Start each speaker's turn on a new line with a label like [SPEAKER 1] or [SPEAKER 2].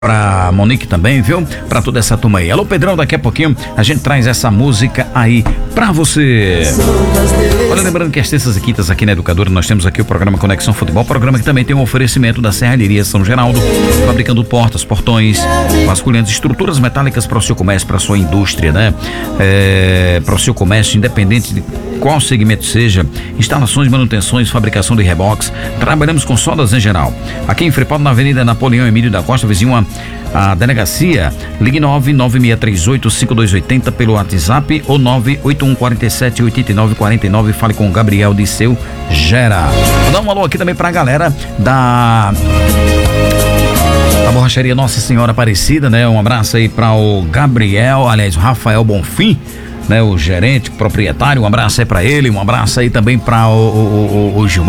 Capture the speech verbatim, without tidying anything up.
[SPEAKER 1] Pra Monique também, viu? Pra toda essa turma aí. Alô, Pedrão, daqui a pouquinho a gente traz essa música aí pra você. Olha, lembrando que as terças e quintas aqui na Educadora nós temos aqui o programa Conexão Futebol, programa que também tem um oferecimento da Serralheria São Geraldo, fabricando portas, portões, vasculhantes, estruturas metálicas para o seu comércio, para a sua indústria, né? É, para o seu comércio, independente de qual segmento seja, instalações, manutenções, fabricação de reboques. Trabalhamos com soldas em geral. Aqui em Frepaldo, na Avenida Napoleão Emílio da Costa, vizinho a, a delegacia. Ligue nove nove seis três oito cinco dois oito zero pelo WhatsApp ou nove oito um quatro sete oito nove quatro nove. Fale com o Gabriel de Seu Gera. Vou dar um alô aqui também pra galera da da borracharia Nossa Senhora Aparecida, né? Um abraço aí para o Gabriel, aliás, o Rafael Bonfim, né? O gerente, proprietário. Um abraço aí para ele, um abraço aí também para o, o, o, o Gilmar.